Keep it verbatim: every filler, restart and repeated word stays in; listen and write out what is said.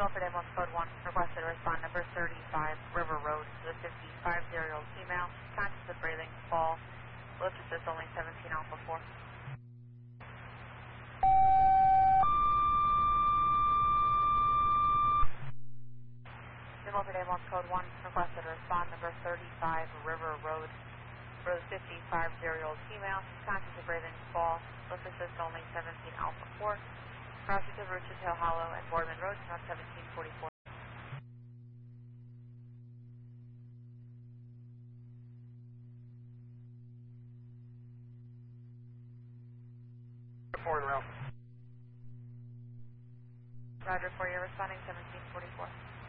for Demos Code one, requested to respond number thirty-five, River Road, to the fifty-five zero female, conscious of breathing, fall, lift assist only seventeen Alpha four. Demo for Demos Code one, requested to respond number thirty-five, River Road, for the fifty-five zero female, conscious of breathing, fall, lift assist only seventeen Alpha four. Crossing to Route to Tail Hollow and Boardman Road, not seventeen forty-four. Four in route. Roger for you, responding seventeen forty-four.